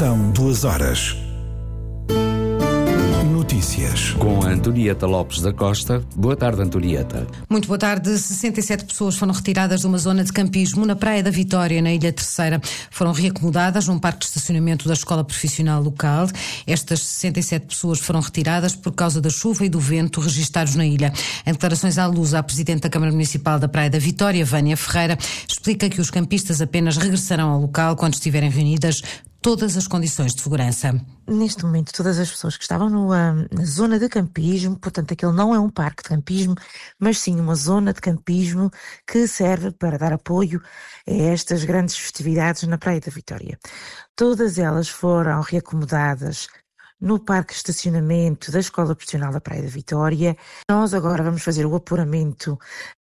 São 2 horas. Notícias. Com a Antonieta Lopes da Costa. Boa tarde, Antonieta. Muito boa tarde. 67 pessoas foram retiradas de uma zona de campismo na Praia da Vitória, na Ilha Terceira. Foram reacomodadas num parque de estacionamento da escola profissional local. Estas 67 pessoas foram retiradas por causa da chuva e do vento registados na ilha. Em declarações à Luz, a Presidente da Câmara Municipal da Praia da Vitória, Vânia Ferreira, explica que os campistas apenas regressarão ao local quando estiverem reunidas todas as condições de segurança. Neste momento, todas as pessoas que estavam na zona de campismo, portanto, aquele não é um parque de campismo, mas sim uma zona de campismo que serve para dar apoio a estas grandes festividades na Praia da Vitória. Todas elas foram reacomodadas no parque de estacionamento da Escola Profissional da Praia da Vitória. Nós agora vamos fazer o apuramento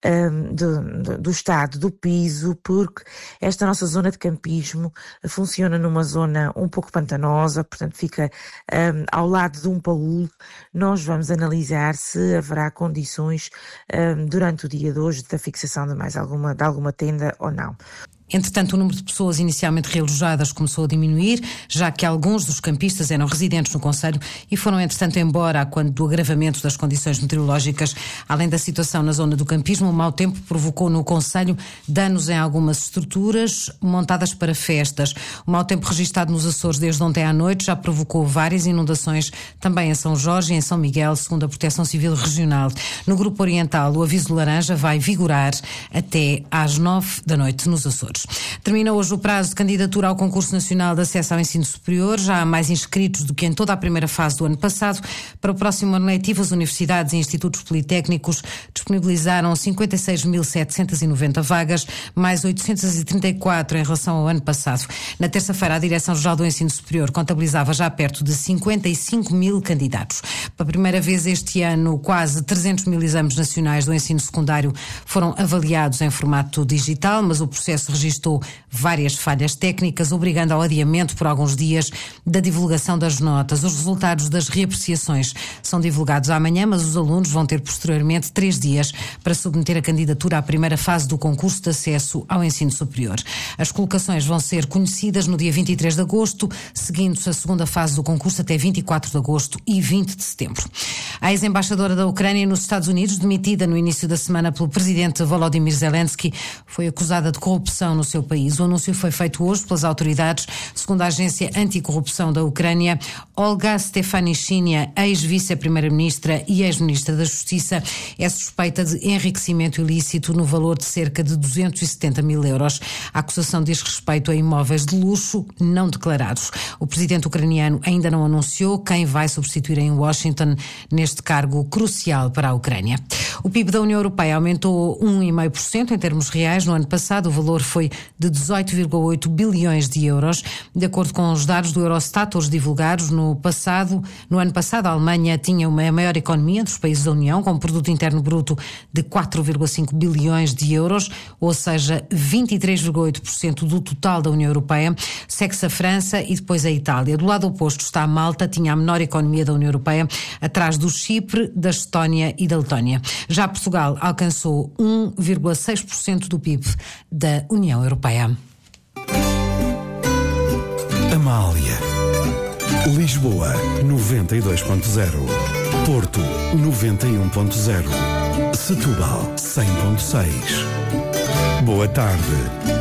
do estado do piso, porque esta nossa zona de campismo funciona numa zona um pouco pantanosa, portanto fica ao lado de um paúl. Nós vamos analisar se haverá condições durante o dia de hoje da fixação de mais alguma tenda ou não. Entretanto, o número de pessoas inicialmente realojadas começou a diminuir, já que alguns dos campistas eram residentes no concelho e foram, entretanto, embora quando do agravamento das condições meteorológicas. Além da situação na zona do campismo, o mau tempo provocou no concelho danos em algumas estruturas montadas para festas. O mau tempo registado nos Açores desde ontem à noite já provocou várias inundações, também em São Jorge e em São Miguel, segundo a Proteção Civil Regional. No Grupo Oriental, o aviso laranja vai vigorar até às 9 da noite nos Açores. Termina hoje o prazo de candidatura ao Concurso Nacional de Acesso ao Ensino Superior. Já há mais inscritos do que em toda a primeira fase do ano passado. Para o próximo ano letivo, as universidades e institutos politécnicos disponibilizaram 56.790 vagas, mais 834 em relação ao ano passado. Na terça-feira, a Direção-Geral do Ensino Superior contabilizava já perto de 55 mil candidatos. Pela primeira vez este ano, quase 300 mil exames nacionais do ensino secundário foram avaliados em formato digital, mas o processo registrou várias falhas técnicas, obrigando ao adiamento por alguns dias da divulgação das notas. Os resultados das reapreciações são divulgados amanhã, mas os alunos vão ter posteriormente 3 dias para submeter a candidatura à primeira fase do concurso de acesso ao ensino superior. As colocações vão ser conhecidas no dia 23 de agosto, seguindo-se a segunda fase do concurso até 24 de agosto e 20 de setembro. A ex-embaixadora da Ucrânia nos Estados Unidos, demitida no início da semana pelo presidente Volodymyr Zelensky, foi acusada de corrupção no seu país. O anúncio foi feito hoje pelas autoridades. Segundo a agência anticorrupção da Ucrânia, Olga Stefanishyna, ex-vice-primeira-ministra e ex-ministra da Justiça, é suspeita de enriquecimento ilícito no valor de cerca de 270 mil euros. A acusação diz respeito a imóveis de luxo não declarados. O presidente ucraniano ainda não anunciou quem vai substituir em Washington neste cargo crucial para a Ucrânia. O PIB da União Europeia aumentou 1,5% em termos reais no ano passado. O valor foi de 18,8 bilhões de euros. De acordo com os dados do Eurostat, hoje divulgados, no ano passado, a Alemanha tinha uma maior economia entre os países da União, com um produto interno bruto de 4,5 bilhões de euros, ou seja, 23,8% do total da União Europeia. Segue-se a França e depois a Itália. Do lado oposto está a Malta, tinha a menor economia da União Europeia, atrás do Chipre, da Estónia e da Letónia. Já Portugal alcançou 1,6% do PIB da União Europeia. Amália. Lisboa, 92.0. Porto, 91.0. Setúbal, 100.6. Boa tarde.